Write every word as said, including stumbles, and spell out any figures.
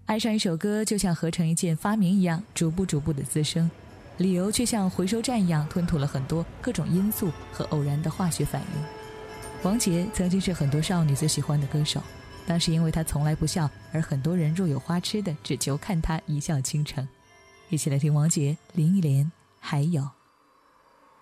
爱上一首歌就像合成一件发明一样，逐步逐步的滋生，理由却像回收站一样吞吐了很多各种因素和偶然的化学反应。王杰曾经是很多少女最喜欢的歌手，当时因为他从来不笑，而很多人若有花痴的只求看他一笑倾城。一起来听王杰、林忆莲，还有